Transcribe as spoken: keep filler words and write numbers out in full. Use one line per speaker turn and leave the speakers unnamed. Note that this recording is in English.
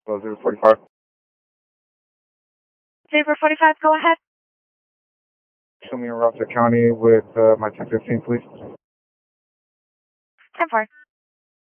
Hello, zero forty-five.
zero forty-five, go ahead.
Show me in Rochester County with uh, my ten fifteen, please.
ten four.